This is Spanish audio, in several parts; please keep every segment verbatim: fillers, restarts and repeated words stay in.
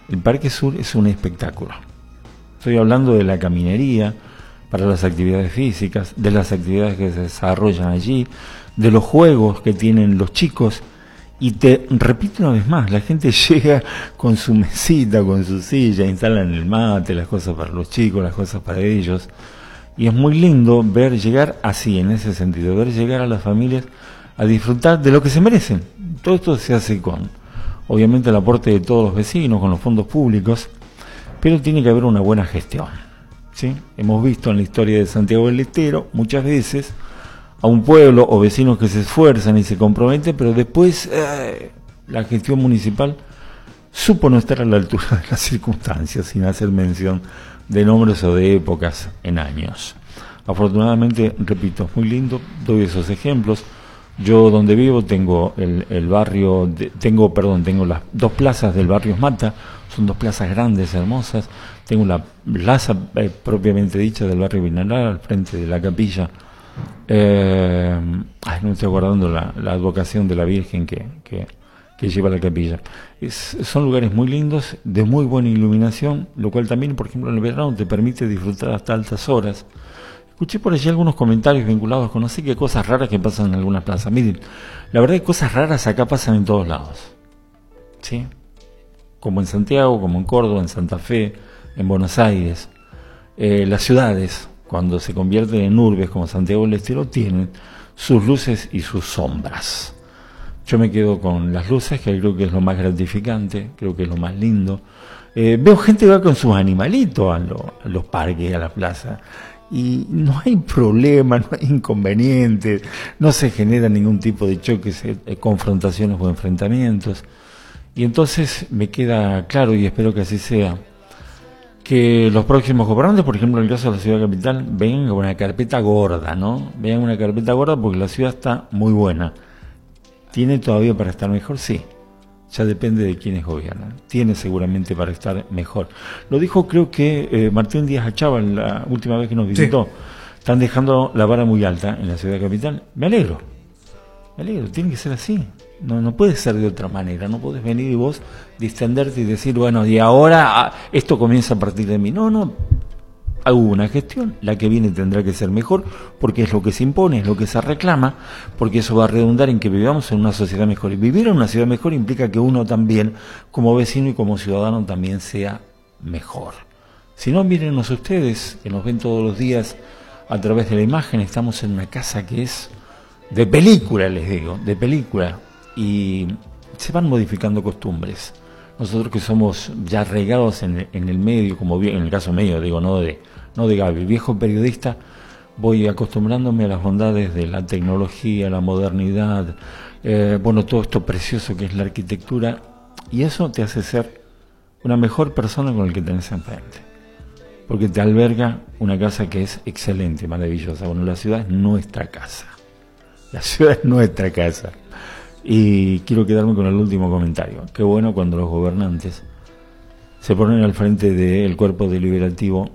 El Parque Sur es un espectáculo. Estoy hablando de la caminería para las actividades físicas, de las actividades que se desarrollan allí, de los juegos que tienen los chicos. Y te repito una vez más, la gente llega con su mesita, con su silla, instalan el mate, las cosas para los chicos, las cosas para ellos. Y es muy lindo ver llegar así, en ese sentido, ver llegar a las familias a disfrutar de lo que se merecen. Todo esto se hace con, obviamente, el aporte de todos los vecinos, con los fondos públicos, pero tiene que haber una buena gestión, ¿sí? Hemos visto en la historia de Santiago del Estero muchas veces a un pueblo o vecinos que se esfuerzan y se comprometen, pero después eh, la gestión municipal supo no estar a la altura de las circunstancias, sin hacer mención de nombres o de épocas en años. Afortunadamente, repito, es muy lindo, doy esos ejemplos. Yo donde vivo tengo el, el barrio, de, tengo, perdón, tengo las dos plazas del barrio Mata, son dos plazas grandes, hermosas. Tengo la plaza eh, propiamente dicha del barrio Binalar, al frente de la capilla. Eh, ay, no me estoy acordando la, la advocación de la Virgen que, que, que lleva la capilla. Es, son lugares muy lindos, de muy buena iluminación, lo cual también, por ejemplo, en el verano te permite disfrutar hasta altas horas. Escuché por allí algunos comentarios vinculados con no sé qué cosas raras que pasan en algunas plazas. Miren, la verdad es que cosas raras acá pasan en todos lados, ¿sí? Como en Santiago, como en Córdoba, en Santa Fe, en Buenos Aires. Eh, las ciudades, cuando se convierten en urbes como Santiago del Estero, tienen sus luces y sus sombras. Yo me quedo con las luces, que creo que es lo más gratificante, creo que es lo más lindo. Eh, veo gente que va con sus animalitos a, lo, a los parques, a la plaza, y no hay problema, no hay inconvenientes, no se genera ningún tipo de choques, eh, confrontaciones o enfrentamientos. Y entonces me queda claro, y espero que así sea, que los próximos gobernantes, por ejemplo en el caso de la ciudad capital, vengan con una carpeta gorda, ¿no? Vengan una carpeta gorda porque la ciudad está muy buena. ¿Tiene todavía para estar mejor? Sí. Ya depende de quiénes gobiernan. Tiene seguramente para estar mejor. Lo dijo, creo que eh, Martín Díaz Achával la última vez que nos visitó. Sí. Están dejando la vara muy alta en la ciudad capital. Me alegro. Me alegro. Tiene que ser así. No, no puede ser de otra manera. No puedes venir y vos distenderte y decir, bueno, y ahora ah, esto comienza a partir de mí. No, no. Hubo una gestión, la que viene tendrá que ser mejor, porque es lo que se impone, es lo que se reclama, porque eso va a redundar en que vivamos en una sociedad mejor. Y vivir en una ciudad mejor implica que uno también, como vecino y como ciudadano, también sea mejor. Si no, mírenos ustedes, que nos ven todos los días a través de la imagen, estamos en una casa que es de película, les digo, de película, y se van modificando costumbres. Nosotros que somos ya regados en, en el medio, como en el caso medio, digo, no de, no de Gaby, viejo periodista, voy acostumbrándome a las bondades de la tecnología, la modernidad, eh, bueno, todo esto precioso que es la arquitectura, y eso te hace ser una mejor persona con el que tenés enfrente, porque te alberga una casa que es excelente, maravillosa. Bueno, la ciudad es nuestra casa, la ciudad es nuestra casa. Y quiero quedarme con el último comentario. Qué bueno cuando los gobernantes se ponen al frente del cuerpo deliberativo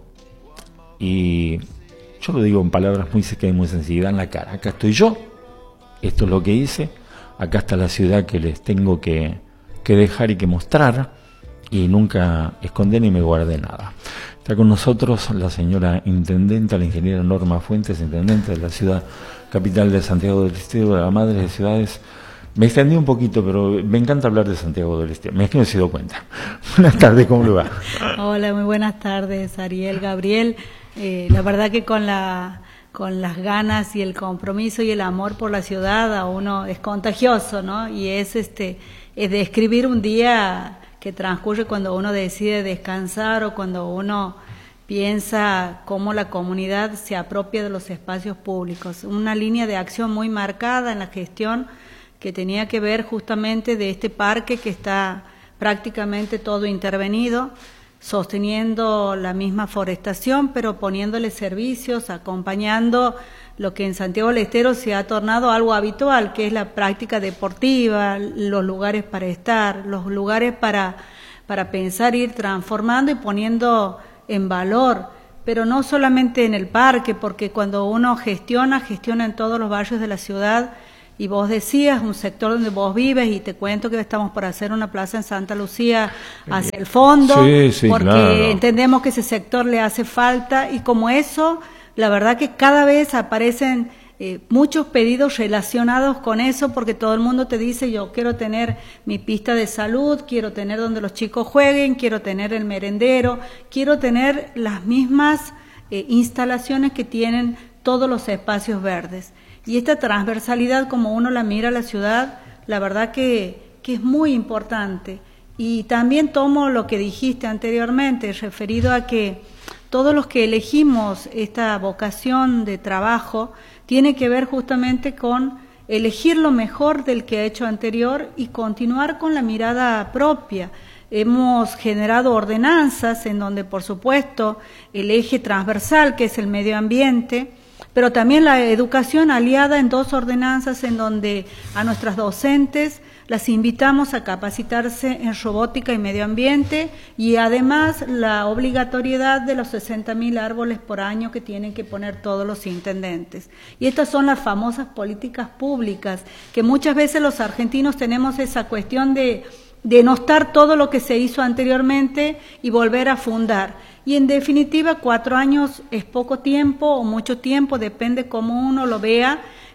y yo lo digo en palabras muy secas y muy sencillas, dan la cara. Acá estoy yo, esto es lo que hice, acá está la ciudad que les tengo que, que dejar y que mostrar, y nunca escondí ni me guardé nada. Está con nosotros la señora intendenta, la ingeniera Norma Fuentes, intendente de la ciudad capital de Santiago del Estero, de la madre de ciudades. Me extendí un poquito, pero me encanta hablar de Santiago del Estero. Me es que no he sido cuenta. Buenas tardes, ¿cómo le va? Hola, muy buenas tardes, Ariel, Gabriel. Eh, la verdad que con la con las ganas y el compromiso y el amor por la ciudad a uno es contagioso, ¿no? Y es este es describir un día que transcurre cuando uno decide descansar o cuando uno piensa cómo la comunidad se apropia de los espacios públicos. Una línea de acción muy marcada en la gestión que tenía que ver justamente de este parque que está prácticamente todo intervenido, sosteniendo la misma forestación, pero poniéndole servicios, acompañando lo que en Santiago del Estero se ha tornado algo habitual, que es la práctica deportiva, los lugares para estar, los lugares para, para pensar, ir transformando y poniendo en valor, pero no solamente en el parque, porque cuando uno gestiona, gestiona en todos los barrios de la ciudad, y vos decías, un sector donde vos vives, y te cuento que estamos por hacer una plaza en Santa Lucía hacia el fondo, sí, sí, porque claro. entendemos que ese sector le hace falta, y como eso, la verdad que cada vez aparecen Eh, muchos pedidos relacionados con eso, porque todo el mundo te dice, yo quiero tener mi pista de salud, quiero tener donde los chicos jueguen, quiero tener el merendero, quiero tener las mismas eh, instalaciones que tienen todos los espacios verdes. Y esta transversalidad, como uno la mira a la ciudad, la verdad que, que es muy importante. Y también tomo lo que dijiste anteriormente, referido a que todos los que elegimos esta vocación de trabajo tiene que ver justamente con elegir lo mejor del que ha hecho anterior y continuar con la mirada propia. Hemos generado ordenanzas en donde, por supuesto, el eje transversal, que es el medio ambiente, pero también la educación aliada en dos ordenanzas en donde a nuestras docentes las invitamos a capacitarse en robótica y medio ambiente, y además la obligatoriedad de los sesenta mil árboles por año que tienen que poner todos los intendentes. Y estas son las famosas políticas públicas, que muchas veces los argentinos tenemos esa cuestión de denostar todo lo que se hizo anteriormente y volver a fundar. Y en definitiva, cuatro años es poco tiempo o mucho tiempo, depende cómo uno lo vea,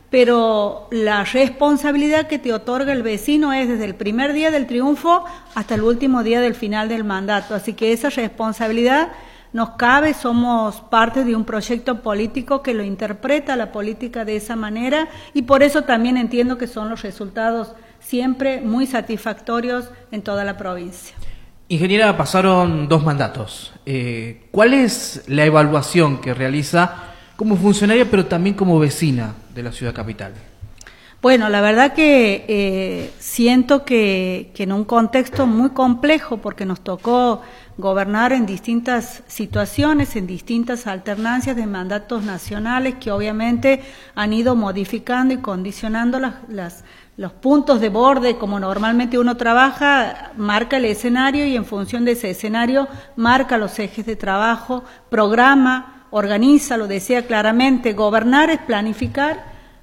pero la responsabilidad que te otorga el vecino es desde el primer día del triunfo hasta el último día del final del mandato. Así que esa responsabilidad nos cabe, somos parte de un proyecto político que lo interpreta la política de esa manera, y por eso también entiendo que son los resultados siempre muy satisfactorios en toda la provincia. Ingeniera, pasaron dos mandatos. Eh, ¿Cuál es la evaluación que realiza como funcionaria, pero también como vecina de la ciudad capital? Bueno, la verdad que eh, siento que, que en un contexto muy complejo, porque nos tocó gobernar en distintas situaciones, en distintas alternancias de mandatos nacionales que obviamente han ido modificando y condicionando las, las, los puntos de borde, como normalmente uno trabaja, marca el escenario y en función de ese escenario marca los ejes de trabajo, programa, organiza, lo decía claramente, gobernar es planificar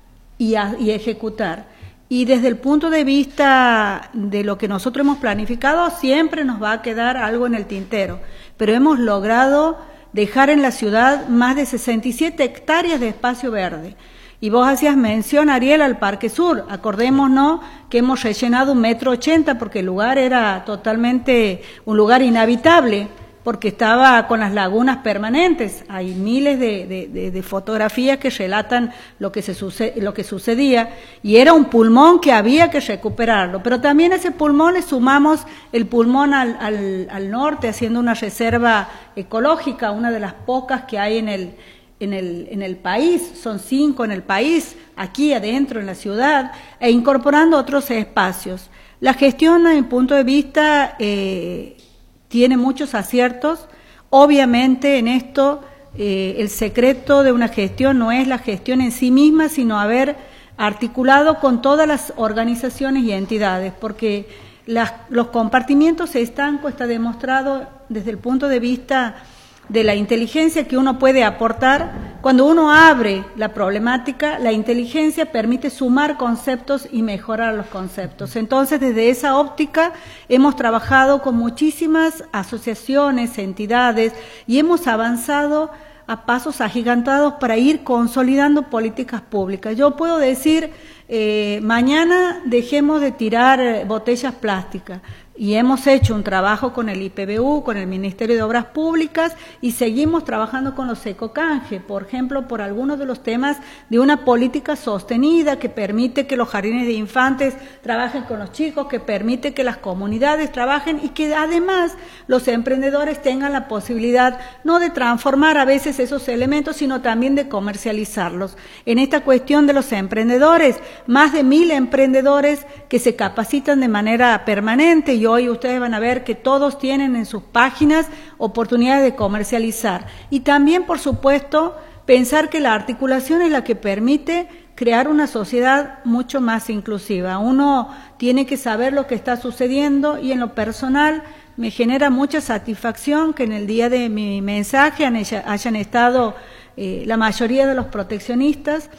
y, a, y ejecutar. Y desde el punto de vista de lo que nosotros hemos planificado, siempre nos va a quedar algo en el tintero, pero hemos logrado dejar en la ciudad más de sesenta y siete hectáreas de espacio verde. Y vos hacías mención, Ariel, al Parque Sur. Acordémonos que hemos rellenado un metro ochenta porque el lugar era totalmente un lugar inhabitable, porque estaba con las lagunas permanentes. Hay miles de, de, de, de fotografías que relatan lo que, se sucede, lo que sucedía, y era un pulmón que había que recuperarlo. Pero también a ese pulmón le sumamos el pulmón al, al, al norte, haciendo una reserva ecológica, una de las pocas que hay en el, en el, en el país, son cinco en el país, aquí adentro en la ciudad, e incorporando otros espacios. La gestión, desde mi punto de vista, eh, tiene muchos aciertos. Obviamente en esto eh, el secreto de una gestión no es la gestión en sí misma, sino haber articulado con todas las organizaciones y entidades, porque las, los compartimientos estancos está demostrado desde el punto de vista de la inteligencia que uno puede aportar. Cuando uno abre la problemática, la inteligencia permite sumar conceptos y mejorar los conceptos. Entonces, desde esa óptica, hemos trabajado con muchísimas asociaciones, entidades, y hemos avanzado a pasos agigantados para ir consolidando políticas públicas. Yo puedo decir, eh, mañana dejemos de tirar botellas plásticas. Y hemos hecho un trabajo con el I P B U, con el Ministerio de Obras Públicas, y seguimos trabajando con los ecocanje, por ejemplo, por algunos de los temas de una política sostenida que permite que los jardines de infantes trabajen con los chicos, que permite que las comunidades trabajen y que además los emprendedores tengan la posibilidad no de transformar a veces esos elementos, sino también de comercializarlos. En esta cuestión de los emprendedores, más de mil emprendedores que se capacitan de manera permanente, y hoy ustedes van a ver que todos tienen en sus páginas oportunidades de comercializar. Y también, por supuesto, pensar que la articulación es la que permite crear una sociedad mucho más inclusiva. Uno tiene que saber lo que está sucediendo, y en lo personal me genera mucha satisfacción que en el día de mi mensaje hayan estado eh, la mayoría de los proteccionistas,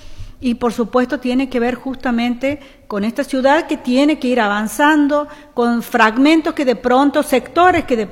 y por supuesto tiene que ver justamente con esta ciudad que tiene que ir avanzando, con fragmentos que de pronto, sectores que de